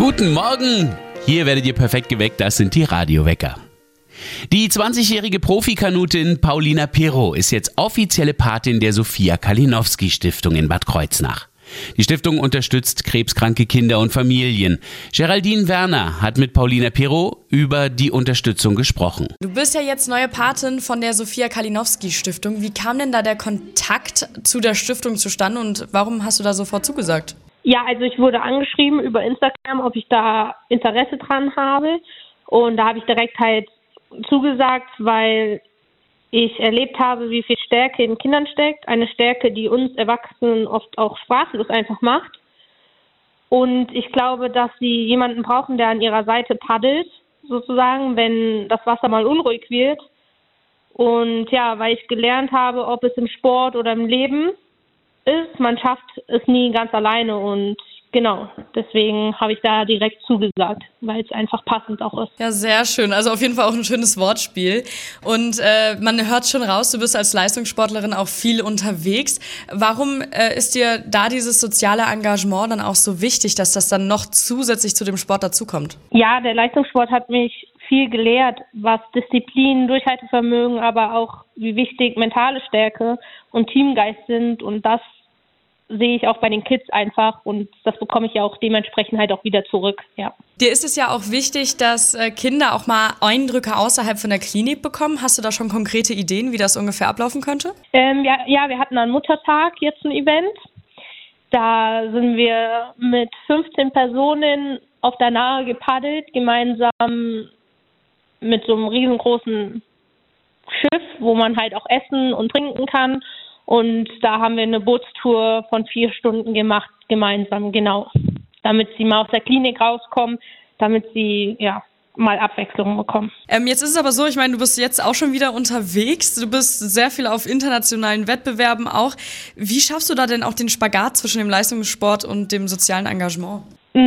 Guten Morgen! Hier werdet ihr perfekt geweckt, das sind die Radiowecker. Die 20-jährige Profikanutin Paulina Pero ist jetzt offizielle Patin der Sophia Kalinowski Stiftung in Bad Kreuznach. Die Stiftung unterstützt krebskranke Kinder und Familien. Geraldine Werner hat mit Paulina Pero über die Unterstützung gesprochen. Du bist ja jetzt neue Patin von der Sophia Kalinowski Stiftung. Wie kam denn da der Kontakt zu der Stiftung zustande und warum hast du da sofort zugesagt? Ja, also ich wurde angeschrieben über Instagram, ob ich da Interesse dran habe. Und da habe ich direkt halt zugesagt, weil ich erlebt habe, wie viel Stärke in Kindern steckt. Eine Stärke, die uns Erwachsenen oft auch sprachlos einfach macht. Und ich glaube, dass sie jemanden brauchen, der an ihrer Seite paddelt, sozusagen, wenn das Wasser mal unruhig wird. Und ja, weil ich gelernt habe, ob es im Sport oder im Leben ist, man schafft es nie ganz alleine und genau, deswegen habe ich da direkt zugesagt, weil es einfach passend auch ist. Ja, sehr schön. Also auf jeden Fall auch ein schönes Wortspiel. Und man hört schon raus, du bist als Leistungssportlerin auch viel unterwegs. Warum ist dir da dieses soziale Engagement dann auch so wichtig, dass das dann noch zusätzlich zu dem Sport dazukommt? Ja, der Leistungssport hat mich viel gelehrt, was Disziplin, Durchhaltevermögen, aber auch wie wichtig mentale Stärke und Teamgeist sind, und das sehe ich auch bei den Kids einfach, und das bekomme ich ja auch dementsprechend halt auch wieder zurück, ja. Dir ist es ja auch wichtig, dass Kinder auch mal Eindrücke außerhalb von der Klinik bekommen. Hast du da schon konkrete Ideen, wie das ungefähr ablaufen könnte? Ja, wir hatten am Muttertag jetzt ein Event. Da sind wir mit 15 Personen auf der Nahe gepaddelt, gemeinsam mit so einem riesengroßen Schiff, wo man halt auch essen und trinken kann. Und da haben wir eine Bootstour von 4 Stunden gemacht, gemeinsam, genau. Damit sie mal aus der Klinik rauskommen, damit sie, ja, mal Abwechslung bekommen. Jetzt ist es aber so, ich meine, du bist jetzt auch schon wieder unterwegs. Du bist sehr viel auf internationalen Wettbewerben auch. Wie schaffst du da denn auch den Spagat zwischen dem Leistungssport und dem sozialen Engagement?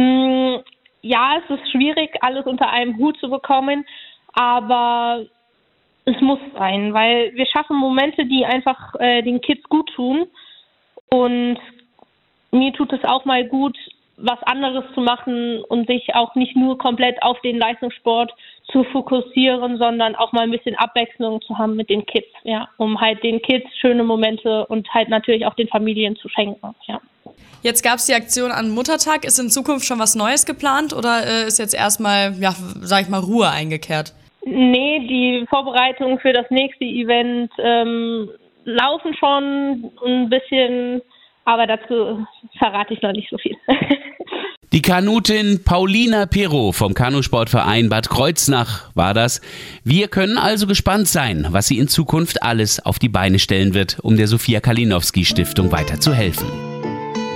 Ja, es ist schwierig, alles unter einem Hut zu bekommen, aber es muss sein, weil wir schaffen Momente, die einfach den Kids gut tun. Und mir tut es auch mal gut, was anderes zu machen und sich auch nicht nur komplett auf den Leistungssport zu fokussieren, sondern auch mal ein bisschen Abwechslung zu haben mit den Kids, ja, um halt den Kids schöne Momente und halt natürlich auch den Familien zu schenken, ja. Jetzt gab es die Aktion an Muttertag. Ist in Zukunft schon was Neues geplant oder ist jetzt erstmal, ja, sag ich mal, Ruhe eingekehrt? Nee, die Vorbereitungen für das nächste Event laufen schon ein bisschen, aber dazu verrate ich noch nicht so viel. Die Kanutin Paulina Pero vom Kanusportverein Bad Kreuznach war das. Wir können also gespannt sein, was sie in Zukunft alles auf die Beine stellen wird, um der Sophia Kalinowski Stiftung weiterzuhelfen.